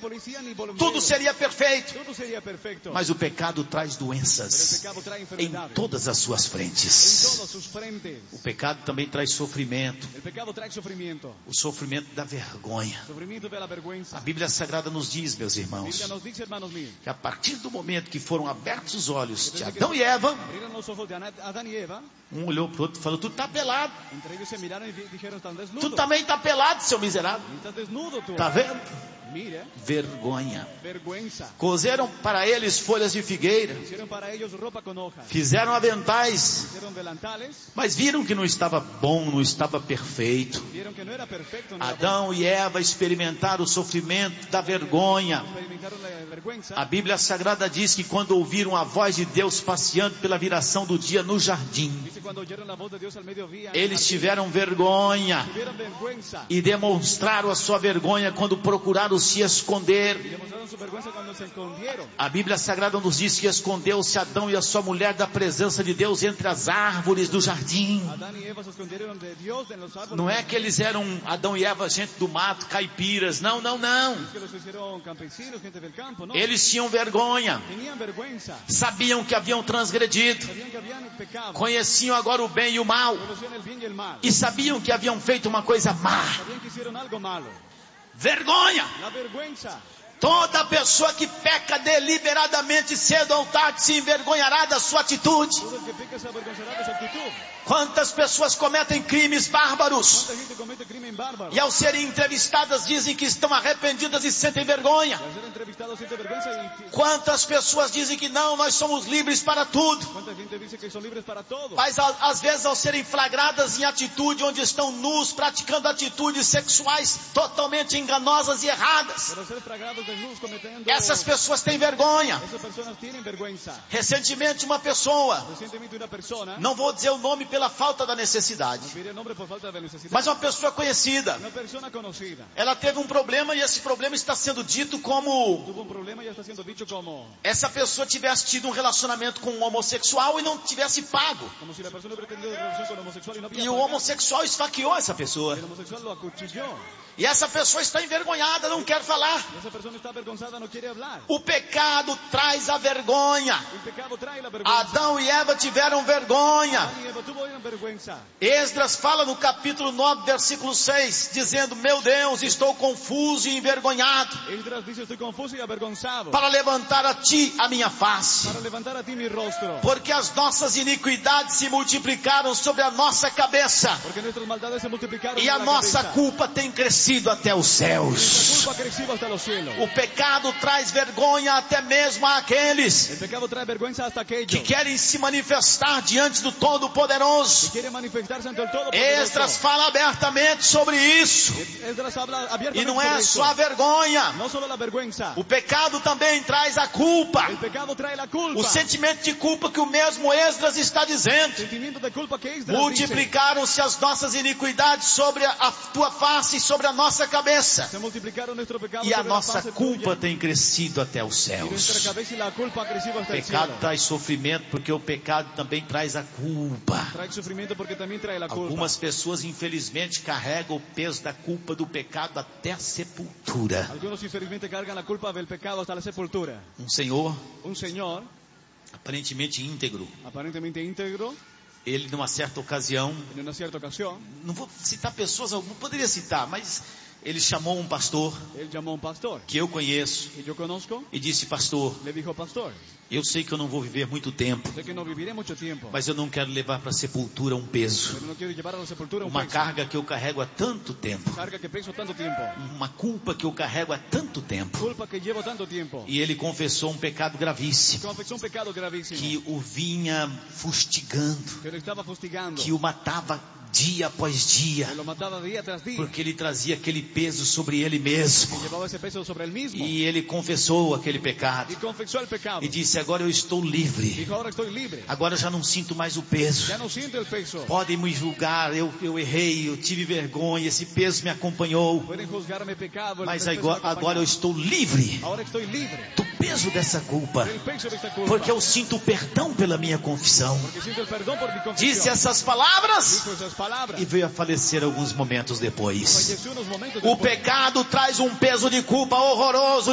tudo seria perfeito. Mas o pecado traz doenças em todas as suas frentes. O pecado também traz sofrimento. O sofrimento da vergonha. A Bíblia Sagrada nos diz, meus irmãos, que a partir do momento que foram abertos os olhos de Adão e Eva, um olhou para o outro e falou: tu está pelado. Tu também está pelado, seu miserável. Está vendo? Vergonha. Cozeram para eles folhas de figueira, fizeram aventais, mas viram que não estava bom, não estava perfeito. Adão e Eva experimentaram o sofrimento da vergonha. A Bíblia Sagrada diz que quando ouviram a voz de Deus passeando pela viração do dia no jardim, eles tiveram vergonha e demonstraram a sua vergonha quando procuraram se esconder. A Bíblia Sagrada nos diz que escondeu-se Adão e a sua mulher da presença de Deus entre as árvores do jardim. Não é que eles eram Adão e Eva, gente do mato, caipiras. Não. Eles tinham vergonha. Sabiam que haviam transgredido. Conheciam agora o bem e o mal. E sabiam que haviam feito uma coisa má. Vergonha. Toda pessoa que peca deliberadamente, cedo ou tarde, se envergonhará da sua atitude. Quantas pessoas cometem crimes bárbaros e ao serem entrevistadas dizem que estão arrependidas e sentem vergonha. Quantas pessoas dizem que não, nós somos livres para tudo. Mas às vezes ao serem flagradas em atitude onde estão nus, praticando atitudes sexuais totalmente enganosas e erradas, essas pessoas têm vergonha. Recentemente uma pessoa, não vou dizer o nome pela falta da necessidade, mas uma pessoa conhecida, ela teve um problema e esse problema está sendo dito como essa pessoa tivesse tido um relacionamento com um homossexual e não tivesse pago, e o homossexual esfaqueou essa pessoa, e essa pessoa está envergonhada, não quer falar. O pecado traz a vergonha. Adão e Eva tiveram vergonha. Esdras fala no capítulo 9, versículo 6, dizendo: meu Deus, estou confuso e envergonhado para levantar a ti a minha face, porque as nossas iniquidades se multiplicaram sobre a nossa cabeça e a nossa culpa tem crescido até os céus. O pecado traz vergonha até mesmo àqueles que querem se manifestar diante do Todo-Poderoso. Esdras fala abertamente sobre isso. E não é só a vergonha. O pecado também traz a culpa. O sentimento de culpa que o mesmo Esdras está dizendo. Multiplicaram-se as nossas iniquidades sobre a tua face e sobre a nossa cabeça. E a nossa culpa tem crescido até os céus. O pecado traz sofrimento porque o pecado também traz a culpa. Algumas pessoas infelizmente carregam o peso da culpa do pecado até a sepultura. Um senhor aparentemente íntegro, ele numa certa ocasião, não vou citar pessoas, não poderia citar, mas ele chamou um pastor que eu conheço e disse: pastor, eu sei que eu não vou viver muito tempo, mas eu não quero levar para a sepultura um peso, uma carga que eu carrego há tanto tempo, uma culpa que eu carrego há tanto tempo. E ele confessou um pecado gravíssimo que o vinha fustigando, que o matava dia após dia, porque ele trazia aquele peso sobre ele mesmo. E ele confessou aquele pecado e disse: agora eu estou livre, agora eu já não sinto mais o peso. Podem me julgar, eu errei, eu tive vergonha, esse peso me acompanhou, mas agora eu estou livre do peso dessa culpa, porque eu sinto perdão pela minha confissão. Disse essas palavras e veio a falecer alguns momentos depois. O pecado traz um peso de culpa horroroso